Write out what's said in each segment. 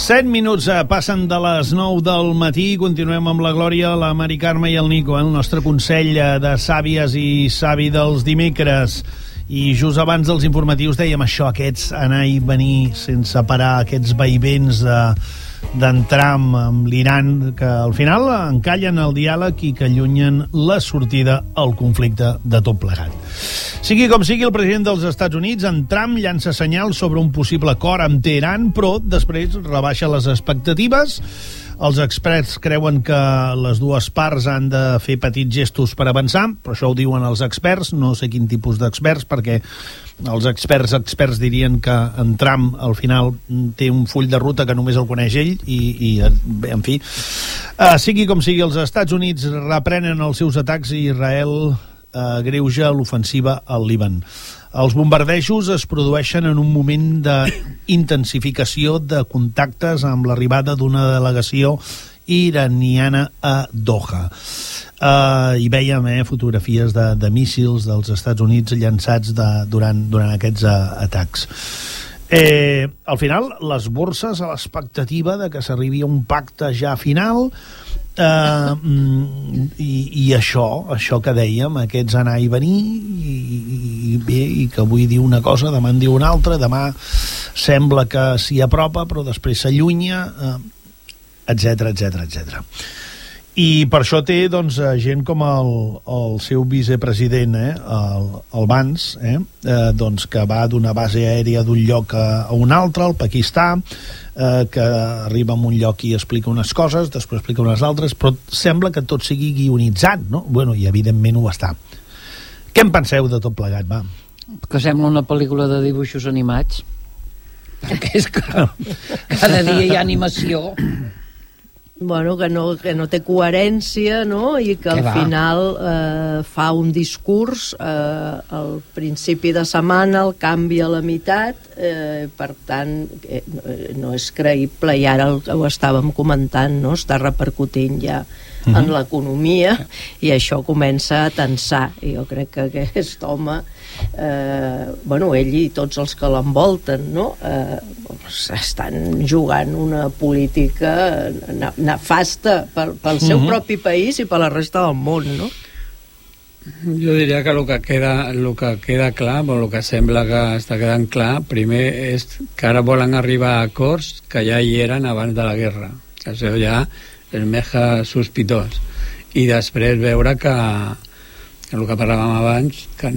7 minuts passen de les 9 del matí. Continuem amb la Glòria, la Mari Carme i el Nico, el nostre consell de sàvies i savi dels dimecres. I just abans dels informatius dèiem això, aquests anar i venir sense parar, aquests vaivents d'entrar amb l'Iran, que al final encallen el diàleg i que allunyen la sortida al conflicte de tot plegat. Sigui com sigui, el president dels Estats Units, en Trump, llança senyals sobre un possible acord amb Teheran, però després rebaixa les expectatives. Els experts creuen que les dues parts han de fer petits gestos per avançar, però això ho diuen els experts, no sé quin tipus d'experts, perquè els experts dirien que en Trump al final té un full de ruta que només el coneix ell i en fi, sigui com sigui, els Estats Units reprenen els seus atacs i Israel greuja l'ofensiva al Líban. Els bombardejos es produeixen en un moment d'intensificació de contactes amb l'arribada d'una delegació iraniana a Doha. I vèiem fotografies de míssils dels Estats Units llançats durant aquests atacs. Al final, les borses a l'expectativa de que s'arribi a un pacte ja final, i això que dèiem, aquests anar i venir, i que avui diu una cosa, demà en diu una altra, demà sembla que s'hi apropa però després s'allunya, etc. I per això té gent com el seu vicepresident, el Vance, que va d'una base aèria d'un lloc a un altre, al Pakistà, que arriba a un lloc i explica unes coses, després explica unes altres, però sembla que tot sigui guionitzat, no? Bueno, i evidentment ho està. Què en penseu de tot plegat, va? Que sembla una pel·lícula de dibuixos animats, perquè és que cada dia hi ha animació. Bueno, que no té coherència, no? I que al final fa un discurs al principi de setmana, el canvia a la meitat, per tant no és creïble, i ara ho estàvem comentant, no? Està repercutint ja en l'economia i això comença a tensar, i jo crec que aquest home ell i tots els que l'envolten, no? Estan jugant una política nefasta pel seu propi país i per la resta del món, no? Jo diria que el que queda clar, o el que sembla que està quedant clar, primer és que ara volen arribar a acords que ja hi eren abans de la guerra. Això ja és més sospitós. I després veure que el que parlàvem abans, que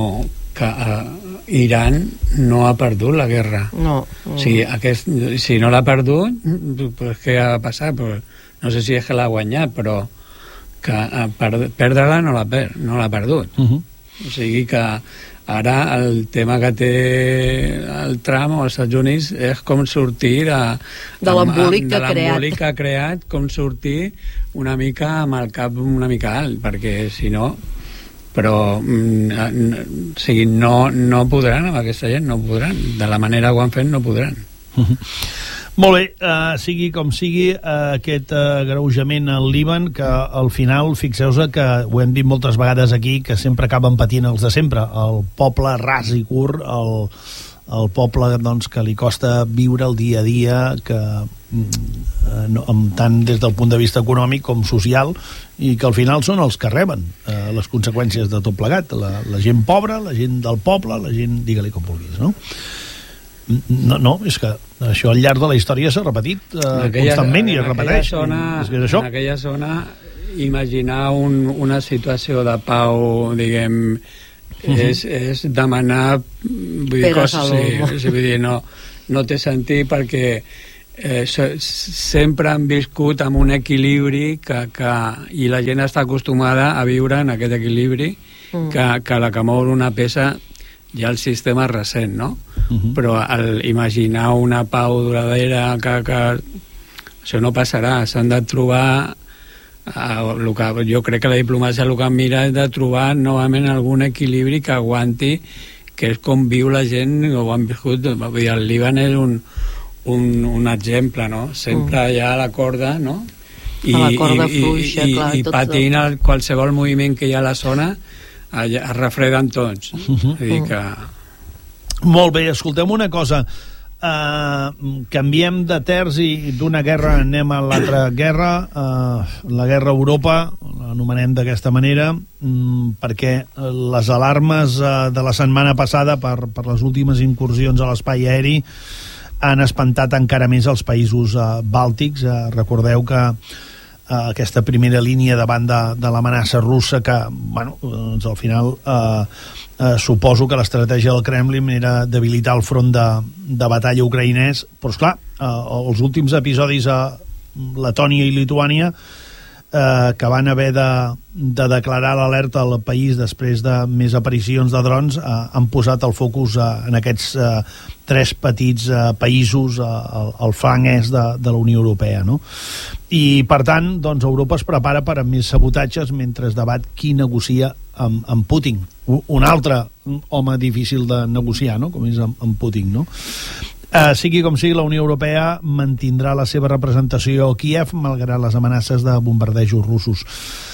Iran no ha perdut la guerra. No. O sigui, si no l'ha perdut, pues què ha passat? Pues, no sé si és que l'ha guanyat, però que perdre-la no l'ha perdut. O sigui que ara el tema que té el Trump als Estats Units és com sortir de l'embolic que ha creat, com sortir una mica amb el cap una mica alt, perquè si no, però no podran amb aquesta gent, no podran, de la manera que ho han fet no podran. Molt bé, sigui com sigui, aquest agreujament al Líban, que al final, fixeu-vos que ho hem dit moltes vegades aquí, que sempre acaben patint els de sempre, el poble ras i curt, el poble que li costa viure el dia a dia, que tant des del punt de vista econòmic com social, i que al final són els que reben les conseqüències de tot plegat, la gent pobra, la gent del poble, la gent, digue-li com vulguis, no? No, és que això al llarg de la història s'ha repetit constantment i es repeteix. En aquella zona, imaginar una situació de pau, diguem, és demanar coses, vull dir, no té sentit, perquè sempre han viscut amb un equilibri i la gent està acostumada a viure en aquest equilibri, que la que mou una peça ja el sistema recent, no? Però al imaginar una pau duradera que això no passarà, s'han de trobar jo crec que la diplomàcia el que mira és de trobar novament algun equilibri que aguanti, que és com viu la gent, ho han viscut. Vull dir, el Líban és un exemple, no? Sempre hi ha la corda, no? I patint qualsevol moviment que hi ha a la zona es refreden tots. Vull dir que Molt bé, escoltem una cosa. canviem de terç i d'una guerra anem a l'altra guerra, la guerra a Europa, l'anomenem d'aquesta manera, perquè les alarmes de la setmana passada per les últimes incursions a l'espai aeri han espantat encara més els països bàltics. Recordeu que aquesta primera línia davant de l'amenaça russa, que bueno, doncs al final suposo que l'estratègia del Kremlin era debilitar el front de batalla ucraïnès, però esclar, els últims episodis a Letònia i Lituània que van haver de declarar l'alerta al país després de més aparicions de drons, han posat el focus en aquests tres petits països al flanc est de la Unió Europea, no? I per tant, doncs, Europa es prepara per a més sabotatges mentre es debat qui negocia amb Putin, un altre home difícil de negociar, no? Com és amb Putin, no? Sigui com sigui, la Unió Europea mantindrà la seva representació a Kíev malgrat les amenaces de bombardejos russos.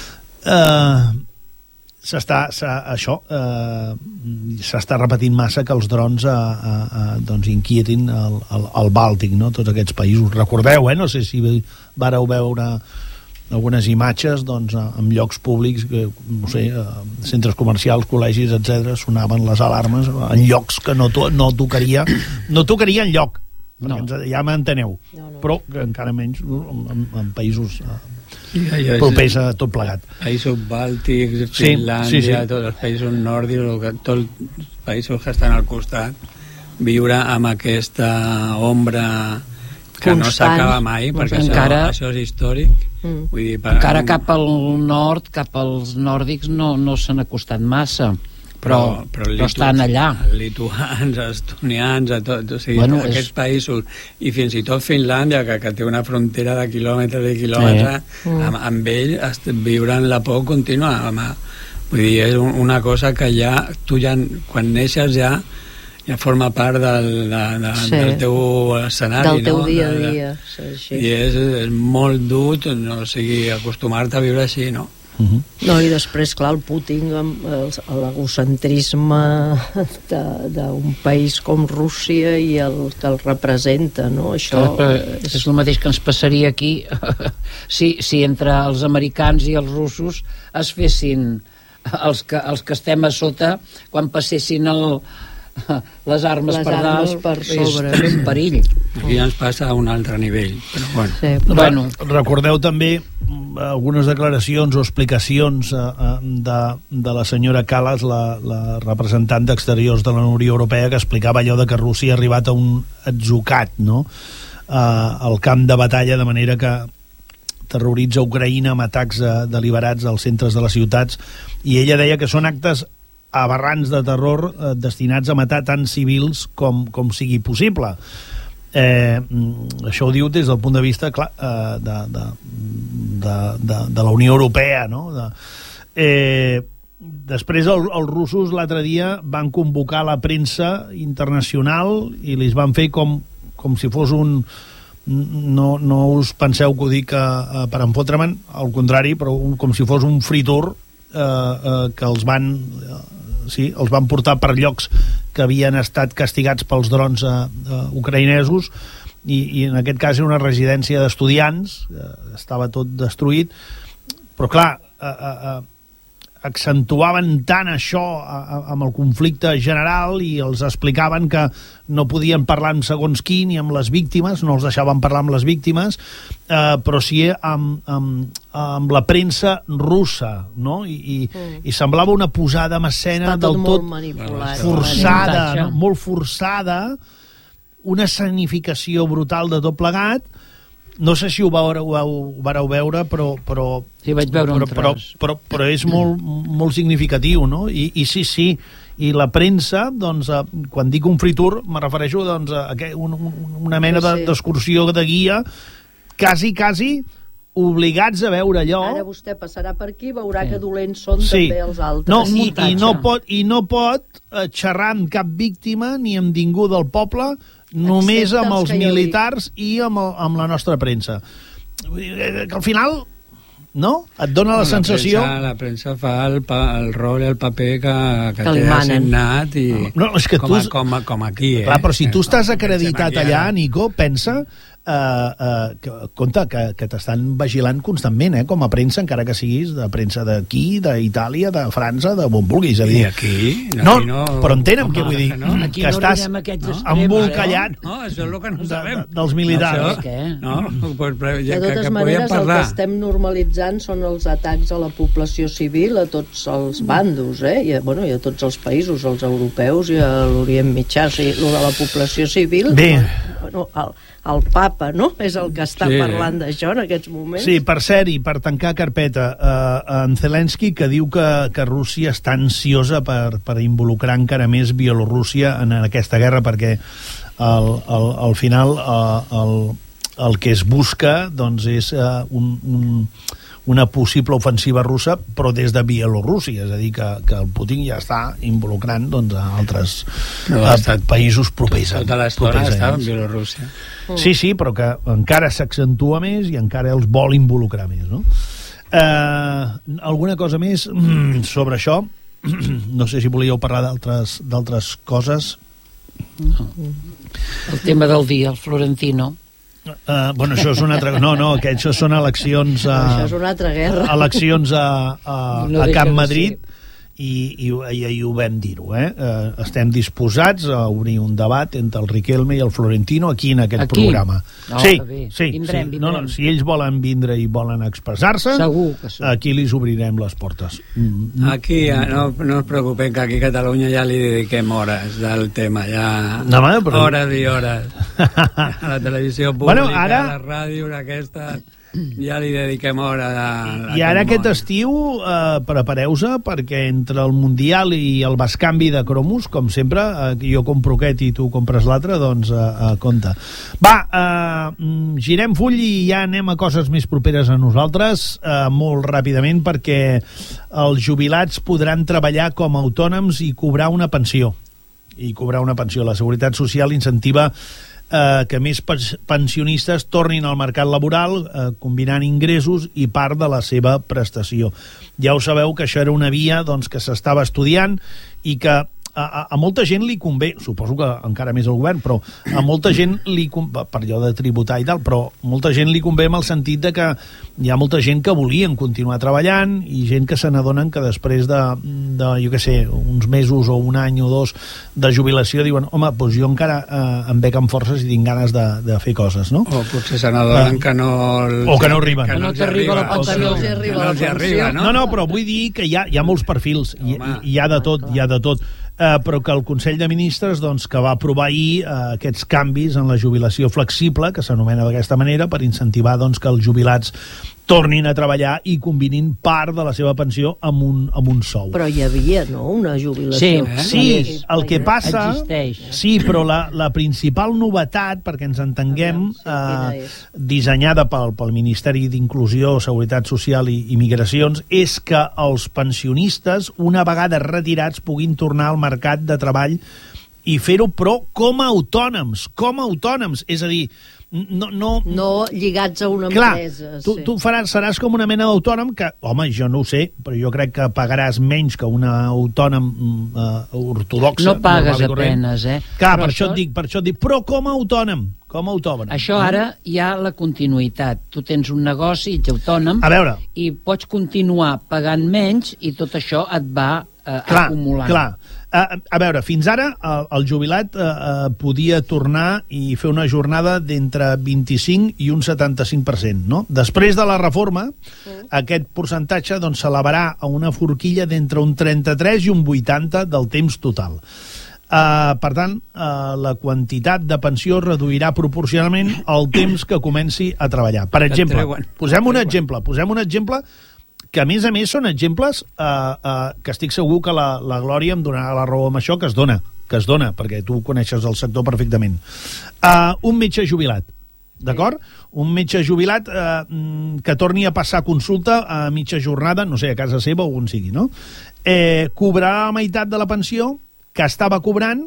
S'està repetint massa que els drons doncs inquietin el Bàltic, no? Tots aquests països. Recordeu, no sé si vareu veure algunes imatges, doncs, en llocs públics, no sé, centres comercials, col·legis, etc, sonaven les alarmes en llocs que no tocaria enlloc, no. Ja m'enteneu, no. Però encara menys en països propers a tot plegat. Països bàltics, Finlàndia, sí. Tots els països nòrdics, tots els països que estan al costat, viure amb aquesta ombra que constant, no s'acaba mai, perquè això és històric. Vull dir, encara cap al nord, cap als nòrdics no se n'ha costat massa, però estan allà. Lituans, estonians, o sigui, aquests països, i fins i tot Finlàndia, que té una frontera de quilòmetres, amb ell viuran la por contínua. Vull dir, és una cosa que ja, tu ja, quan neixes ja forma part del teu escenari, del teu dia a dia. I és molt dur, no sigui, acostumar-te a viure així, no? No, i després, clar, el Putin, l'egocentrisme d'un país com Rússia i el que el representa, no? Això és el mateix que ens passaria aquí si entre els americans i els russos es fessin els que estem a sota, quan passessin les armes per dalt, és un perill. Aquí ens passa a un altre nivell, però bueno. Recordeu també algunes declaracions o explicacions de la senyora Kallas, la representant d'Exteriors de la Unió Europea, que explicava allò de que Rússia ha arribat a un atzucac, no? Al camp de batalla, de manera que terroritza Ucraïna amb atacs deliberats als centres de les ciutats, i ella deia que són actes aberrants de terror destinats a matar tant civils com sigui possible. Això ho diu des del punt de vista, clar, de la Unió Europea, no? Després els russos l'altre dia van convocar la premsa internacional i li van fer com si fos un... No us penseu que ho dic per enfotre'm, al contrari, però com si fos un free tour que els van portar per llocs que havien estat castigats pels drons ucraïnesos, i en aquest cas era una residència d'estudiants, estava tot destruït, però clar, accentuaven tant això amb el conflicte general i els explicaven que no podien parlar amb segons qui ni amb les víctimes, no els deixaven parlar amb les víctimes, però sí amb la premsa russa, no? I semblava una posada en escena del tot forçada, no? Molt forçada, una escenificació brutal de tot plegat. No sé si ho vareu veure, però sí, vaig veure un tros. Però és molt significatiu, no? I sí, i la premsa, doncs, quan dic un free tour, me refereixo doncs, a una mena d'excursió de guia, quasi obligats a veure allò. Ara vostè passarà per aquí i veurà que dolents són també els altres. No, i no pot xerrar amb cap víctima ni amb ningú del poble, només amb els militars i amb la nostra premsa. Que al final no? Et dona la sensació... La premsa fa el rol i el paper que li té manen. assignat i No, és que com aquí, Clar, però si tu estàs acreditat allà, Nico, pensa... compte, que t'estan vigilant constantment, com a premsa, encara que siguis de premsa d'aquí, d'Itàlia, de França, de on vulguis. I aquí? No, però entenen què vull dir? Aquí Que no estàs arribem a aquests extrems, embolcallat No, això és el que no sabem. dels militars. No, pues, De totes maneres, el que estem normalitzant són els atacs a la població civil, a tots els bandos, i a tots els països, els europeus i a l'Orient Mitjà. O sigui, el de la població civil... Bé. El papa, no? És el que està parlant d'això en aquests moments. Sí, per cert, i per tancar carpeta, en Zelensky, que diu que Rússia està ansiosa per involucrar encara més Bielorússia en aquesta guerra, perquè al final el que es busca doncs, és una possible ofensiva russa, però des de Bielorússia, és a dir, que el Putin ja està involucrant doncs, a altres països propers. Tota l'estona estava en Bielorússia. Sí, però que encara s'accentua més i encara els vol involucrar més, no? Alguna cosa més sobre això? No sé si volíeu parlar d'altres coses. El tema del dia, el Florentino. Bueno, això és una altra... No, que això són eleccions... Això és una altra guerra. Eleccions a Camp Madrid, i ahir ho vam dir-ho, estem disposats a obrir un debat entre el Riquelme i el Florentino aquí en aquest programa. Sí. Vindrem. No, si ells volen vindre i volen expressar-se, aquí li obrirem les portes. Aquí, no us preocupem, que aquí a Catalunya ja li dediquem hores del tema, hores i hores. A la televisió pública, a la ràdio, aquesta... Ja li dediquem hora I ara aquest estiu prepareu-se, perquè entre el Mundial i el bescanvi de cromos, com sempre, jo compro aquest i tu compres l'altre, doncs compte. Girem full i ja anem a coses més properes a nosaltres, molt ràpidament, perquè els jubilats podran treballar com a autònoms i cobrar una pensió. La Seguretat Social incentiva que més pensionistes tornin al mercat laboral combinant ingressos i part de la seva prestació. Ja ho sabeu que això era una via que s'estava estudiant i que a molta gent li convé, suposo que encara més al govern, però a molta gent li convé, per allò de tributar i tal, però molta gent li convé en el sentit de que hi ha molta gent que volien continuar treballant i gent que se n'adonen que després de jo què sé, uns mesos o un any o dos de jubilació diuen, home, doncs jo encara em bec amb forces i tinc ganes de fer coses, no? O potser se n'adonen que no... O que no arriben. Que no t'arriba la pensió. No, però vull dir que hi ha molts perfils, hi ha de tot, però que el Consell de Ministres que va aprovar ahir aquests canvis en la jubilació flexible, que s'anomena d'aquesta manera, per incentivar que els jubilats tornin a treballar i combinin part de la seva pensió amb un sou. Però hi havia, no?, una jubilació. Sí, el que passa... Existeix. Sí, però la principal novetat, perquè ens entenguem, dissenyada pel Ministeri d'Inclusió, Seguretat Social i Migracions, és que els pensionistes, una vegada retirats, puguin tornar al mercat de treball i fer-ho, però com a autònoms, és a dir, no lligats a una empresa. Tu seràs com una mena d'autònom que, home, jo no ho sé, però jo crec que pagaràs menys que un autònom ortodoxa. No pagues apenes, Clar, per això et dic, però com a autònom. Això ara hi ha la continuïtat. Tu tens un negoci, ets autònom, i pots continuar pagant menys i tot això et va acumulant. Clar. A veure, fins ara el jubilat podia tornar i fer una jornada d'entre 25 i un 75%, no? Després de la reforma, aquest percentatge s'elevarà a una forquilla d'entre un 33 i un 80 del temps total. Per tant, la quantitat de pensió reduirà proporcionalment el temps que comenci a treballar. Per exemple, posem un exemple que a més són exemples que estic segur que la Glòria em donarà la raó amb això, que es dona, perquè tu coneixes el sector perfectament. Un metge jubilat, d'acord? Un metge jubilat que torni a passar consulta a mitja jornada, no sé, a casa seva o on sigui, no? Cobrarà la meitat de la pensió que estava cobrant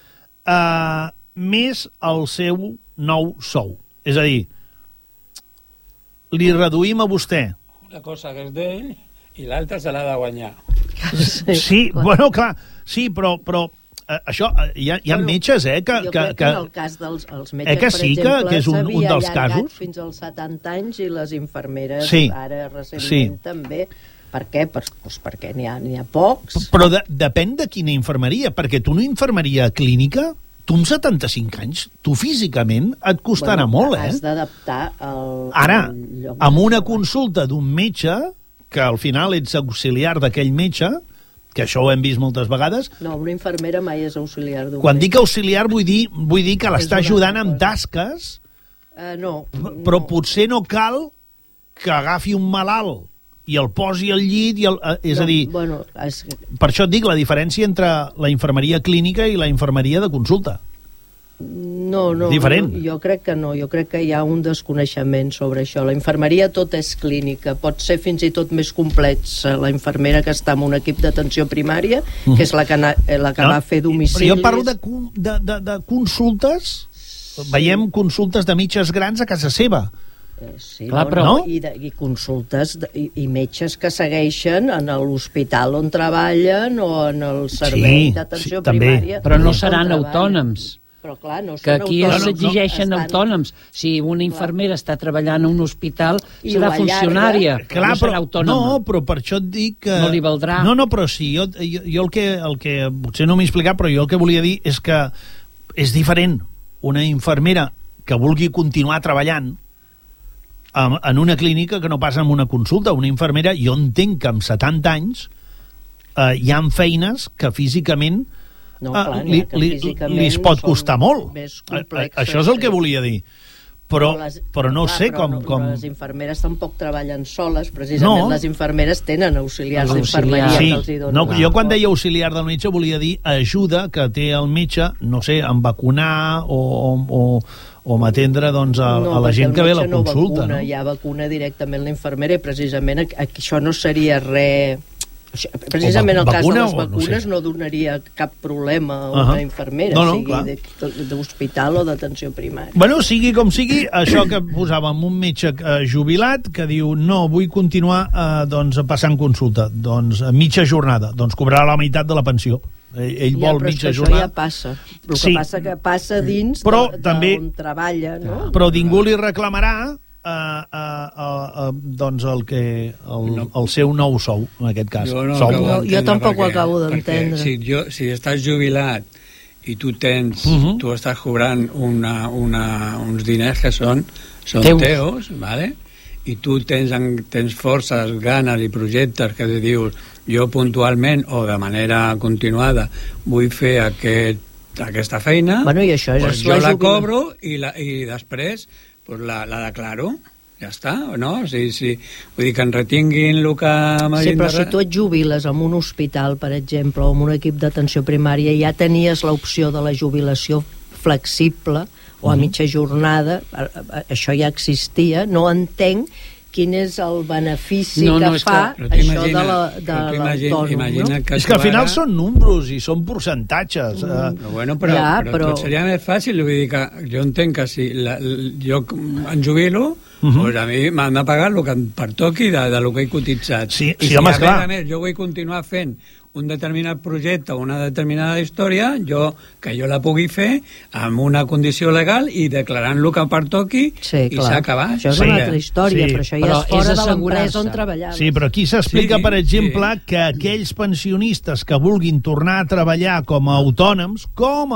més el seu nou sou. És a dir, li reduïm a vostè la cosa que és d'ell i l'altra se l'ha de guanyar. Sí, bueno, clar, sí, però això, hi ha metges, que... Jo crec que en el cas dels metges, que sí, per exemple, que és un dels casos. Fins als 70 anys i les infermeres ara recentment també. Per què? Pues perquè n'hi ha pocs. Però depèn de quina infermeria, perquè tu una infermeria clínica, tu amb 75 anys, tu físicament et costarà molt, Has d'adaptar Ara, amb una consulta d'un metge, que al final ets auxiliar d'aquell metge, que això ho hem vist moltes vegades... No, una infermera mai és auxiliar d'un Quan dic auxiliar vull dir que l'està ajudant amb tasques, però potser no cal que agafi un malalt i el posi al llit, és a dir... Per això et dic la diferència entre la infermeria clínica i la infermeria de consulta. No, diferent. Jo crec que no, jo crec que hi ha un desconeixement sobre això. La infermeria tot és clínica, pot ser fins i tot més complexa. La infermera que està en un equip d'atenció primària, que és la que va fer domicilis... Però jo parlo de consultes, veiem consultes de metges grans a casa seva. Sí, clar, però... I consultes i metges que segueixen en l'hospital on treballen o en el servei d'atenció primària. Però no seran autònoms. Però clar, no que aquí s'exigeixen autònoms. Si una infermera està treballant a un hospital, serà funcionària, no serà autònoma. No, però per això et dic que... No li valdrà. No, però sí, jo el que potser no m'he explicat, però jo el que volia dir és que és diferent una infermera que vulgui continuar treballant en una clínica que no passa en una consulta. Una infermera, jo entenc que amb 70 anys hi ha feines que físicament li pot costar molt. Això és el que volia dir. Però no sé com... Les infermeres tampoc treballen soles, precisament les infermeres tenen auxiliars d'infermeria que els hi donen. Jo quan deia auxiliar del metge volia dir ajuda que té el metge, no sé, en vacunar o m'atendre a la gent que ve a la consulta. Hi ha vacuna directament la infermera i precisament això no seria res... Precisament el cas de les vacunes no donaria cap problema a una infermera, sigui d'hospital o d'atenció primària. Bueno, sigui com sigui, això que posàvem un metge jubilat que diu no, vull continuar passant consulta, doncs mitja jornada, doncs cobrarà la meitat de la pensió. Ell vol mitja jornada. Això ja passa. El que passa que passa dins on treballa, no? Però ningú li reclamarà doncs el seu nou sou, en aquest cas. Jo tampoc ho acabo d'entendre. Si estàs jubilat i tu estàs cobrant uns diners que són teus, ¿vale? I tu tens forces, ganes i projectes que dius jo puntualment o de manera continuada vull fer aquesta feina, jo la cobro i després la declaro, ja està, no? Vull dir que en retinguin el que m'hagin de... Sí, però si tu et jubiles en un hospital, per exemple, o en un equip d'atenció primària, ja tenies l'opció de la jubilació flexible o a mitja jornada, això ja existia, no entenc quin és el benefici que fa això de l'autònom. És que al final són números i són percentatges. Però seria més fàcil, vull dir que jo entenc que si jo em jubilo, doncs a mi m'han de pagar el que em pertoqui del que he cotitzat. I si a més jo vull continuar fent un determinat projecte o una determinada història, que jo la pugui fer amb una condició legal i declarant el que pertoqui i s'ha acabat. Això és una altra història, però això ja és fora de l'empresa on treballava. Sí, però aquí s'explica, per exemple, que aquells pensionistes que vulguin tornar a treballar com a autònoms,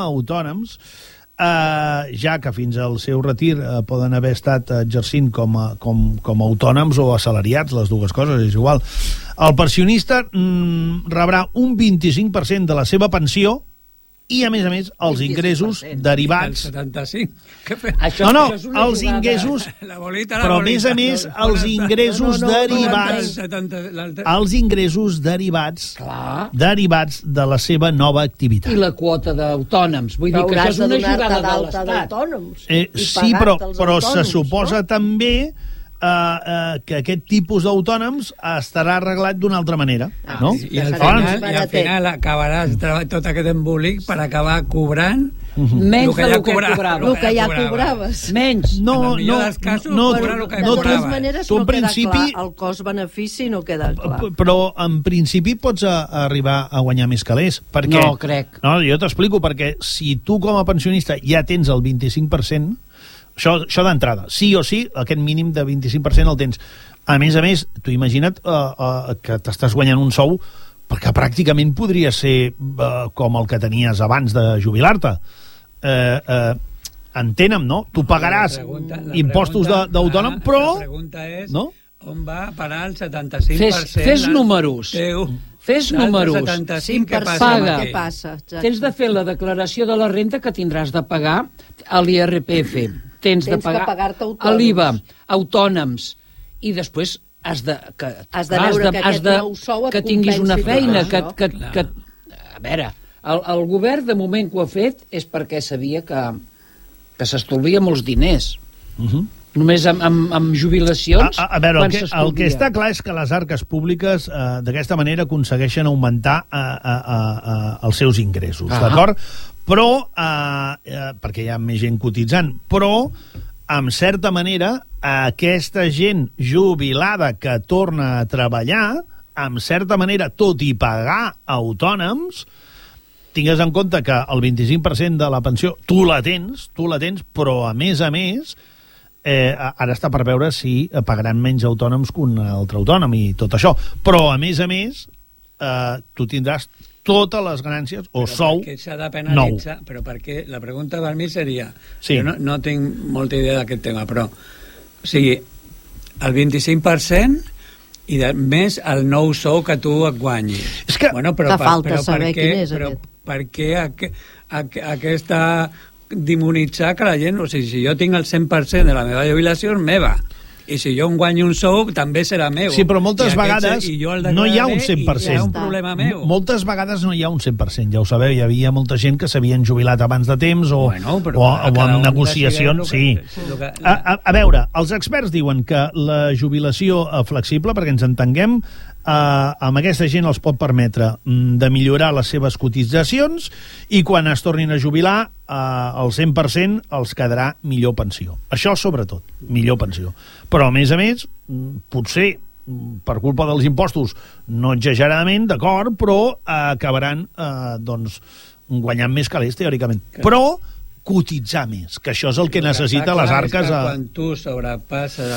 ja que fins al seu retir poden haver estat exercint com a autònoms o assalariats, les dues coses, és igual. El pensionista rebrà un 25% de la seva pensió i, a més, els ingressos derivats... El 75? No, els ingressos... Però, a més, els ingressos derivats... Els ingressos derivats de la seva nova activitat. I la quota d'autònoms. Vull dir que això és una jugada de l'Estat. Sí, però se suposa també que aquest tipus d'autònoms estarà arreglat d'una altra manera, no? I al final acabaràs tot aquest embolic per acabar cobrant Menys del que cobrava. El que ja cobraves. Menys. En el millor dels casos, cobra el que de totes cobraves. maneres Tu, en no queda principi- clar. El cost-benefici no queda clar. Però en principi pots arribar a guanyar més calés. Perquè, No, crec. No, jo t'explico, perquè si tu com a pensionista ja tens el 25%, això d'entrada, sí o sí, aquest mínim de 25% el tens. A més, tu imagina't que t'estàs guanyant un sou perquè pràcticament podria ser com el que tenies abans de jubilar-te. Entenem, no? Tu pagaràs impostos d'autònom, però... La pregunta és, no? on va a parar el 75%? Fes números. Fes números. 75, què passa? Paga. Què passa? Exacte. Tens de fer la declaració de la renta que tindràs de pagar a l'IRPF. Tens de pagar que pagar-te a l'IVA, autònoms, i després has de veure que aquest nou sou et que tinguis una compensi feina tot que a veure, el govern de moment que ho ha fet és perquè sabia que s'estalvia molts diners. Només amb jubilacions a veure, el que està clar és que les arques públiques d'aquesta manera aconsegueixen augmentar els seus ingressos, d'acord? Però, perquè hi ha més gent cotitzant, però en certa manera, aquesta gent jubilada que torna a treballar, en certa manera, tot i pagar autònoms, tingues en compte que el 25% de la pensió tu la tens, però a més, ara està per veure si pagaran menys autònoms que un altre autònom i tot això. Però, a més, tu tindràs totes les ganàncies o sou nou. Però perquè la pregunta per mi seria, sí. Jo no tinc molta idea d'aquest tema, però o sigui, el 25% i més el nou sou que tu et guanyis. És que falta saber quin és aquest. Per què aquesta demonitzar que la gent, o sigui, si jo tinc el 100% de la meva jubilació és meva, i si jo em guanyo un sou també serà meu. Sí, però moltes vegades no hi ha un 100%. I hi ha un problema meu. Moltes vegades no hi ha un 100%, ja ho sabeu, hi havia molta gent que s'havien jubilat abans de temps o amb negociacions. Sí. A veure, els experts diuen que la jubilació flexible, perquè ens entenguem, amb aquesta gent els pot permetre de millorar les seves cotitzacions i quan es tornin a jubilar el 100% els quedarà millor pensió. Això sobretot, millor pensió. Però a més, potser per culpa dels impostos, no exageradament, d'acord, però acabaran guanyant més calés, teòricament. Però cotitzar més, que això és el que necessita les arques quan tu sobrepasses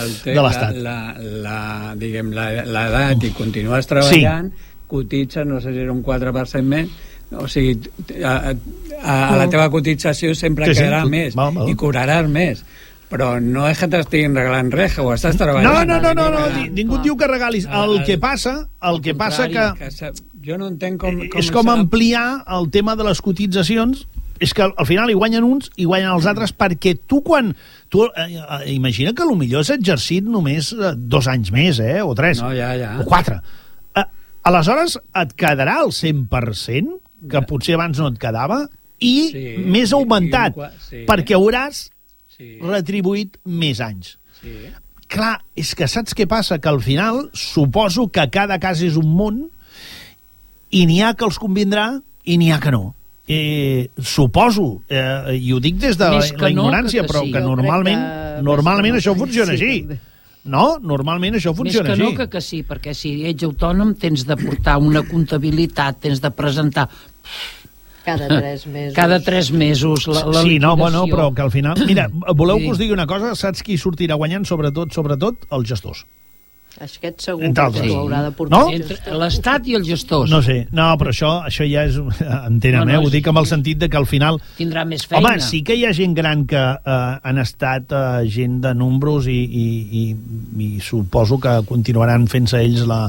l'edat i continues treballant, cotitzes, no sé si era un 4% més, o sigui, a la teva cotització sempre quedarà més i cobraràs més. Però no és que t'estiguin regalant res, o estàs treballant. No, ningú et diu que regalis. El que passa que jo no entenc com és com ampliar el tema de les cotitzacions. És que al final hi guanyen uns i guanyen els altres, perquè tu imagina que potser has exercit només 2 anys més, o 3, o 4. Aleshores et quedarà el 100%, que potser abans no et quedava, i més augmentat, perquè hauràs retribuït més anys. Clar, és que saps què passa? Que al final suposo que cada cas és un món i n'hi ha que els convindrà i n'hi ha que no. Suposo, i ho dic des de la ignorància, però que normalment això funciona així. No? Normalment això funciona així. Més que no que sí, perquè si ets autònom tens de portar una comptabilitat, tens de presentar cada 3 mesos. Cada 3 mesos la liquidació. Bueno, però que al final... Mira, voleu que us digui una cosa? Saps qui sortirà guanyant? Sobretot els gestors. Aquest segur que ho haurà de portar. No? Entre l'Estat i els gestors. No sé, però això ja és... Entenem, ho dic amb el sentit de que al final... Tindrà més feina. Home, sí que hi ha gent gran que han estat gent de números i suposo que continuaran fent-se ells la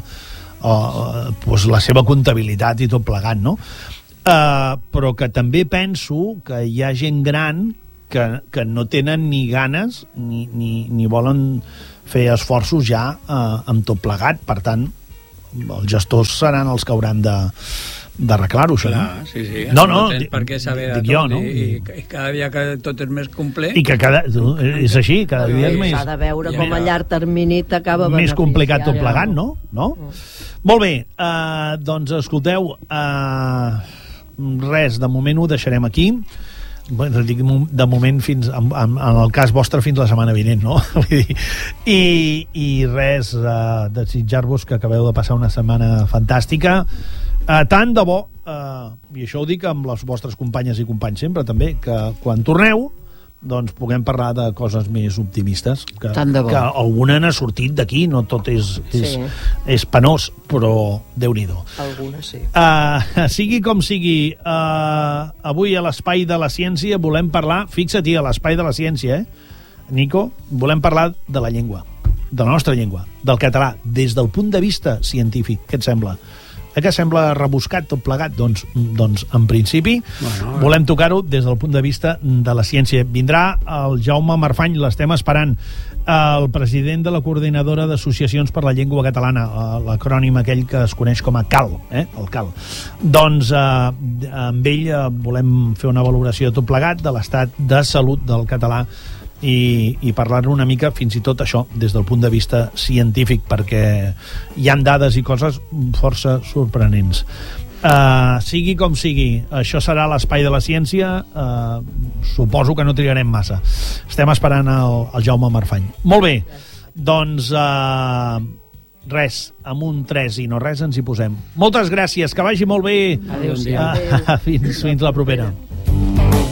seva comptabilitat i tot plegat, no? Però que també penso que hi ha gent gran que no tenen ni ganes ni volen fer esforços ja amb tot plegat. Per tant, els gestors seran els que hauran d'arreglar-ho, això. Clar, sí. No tens per què saber de tot, no? I cada dia que tot és més complet. I que és així, cada dia és més... S'ha de veure com a llarg termini t'acaba beneficiant. Més complicat tot plegat, no? Molt bé, doncs escolteu, res, de moment ho deixarem aquí. bueno, dic de moment fins, en el cas vostre, fins la setmana vinent, no? I res, desitjar-vos que acabeu de passar una setmana fantàstica, tant de bo, i això ho dic amb les vostres companyes i companys sempre també, que quan torneu doncs puguem parlar de coses més optimistes, que alguna n'ha sortit d'aquí, no tot és penós, però Déu-n'hi-do. Alguna sí. Sigui com sigui, avui a l'Espai de la Ciència volem parlar, fixa't, a l'Espai de la Ciència, Nico, volem parlar de la llengua, de la nostra llengua, del català, des del punt de vista científic. Què et sembla? Que sembla rebuscat tot plegat? Doncs en principi volem tocar-ho des del punt de vista de la ciència. Vindrà el Jaume Marfany, l'estem esperant, el president de la Coordinadora d'Associacions per la Llengua Catalana, l'acrònim aquell que es coneix com a CAL, el CAL. Doncs amb ell volem fer una valoració de tot plegat de l'estat de salut del català i parlar-ne una mica, fins i tot això, des del punt de vista científic, perquè hi han dades i coses força sorprenents. Sigui com sigui, això serà l'Espai de la Ciència, suposo que no trigarem massa. Estem esperant el Jaume Marfany. Molt bé, doncs res, amb un 3 i no res ens hi posem. Moltes gràcies, que vagi molt bé. Adéu. Fins la propera.